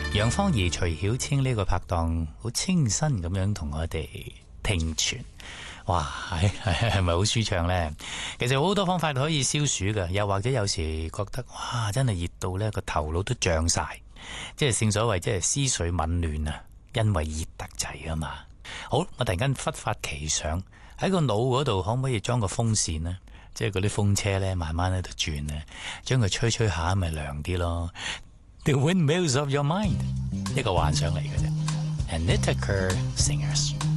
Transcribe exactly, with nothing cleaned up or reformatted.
楊芳儀、徐曉清呢個拍檔好清新咁樣同我哋聽傳，哇，係係咪好舒暢呢？其實好多方法可以消暑㗎，又或者有時覺得哇，真係熱到呢個頭腦都脹晒，即係正所謂即係思緒紊亂啊，因為熱得滯啊嘛。好，我突然間忽發奇想，喺個腦嗰度可唔可以裝個風扇呢？即係嗰啲風車呢，慢慢喺度轉呢，將佢吹吹下咪涼啲咯。The windmills of your mind， 一個幻想嚟嘅啫。Anita Kerr Singers。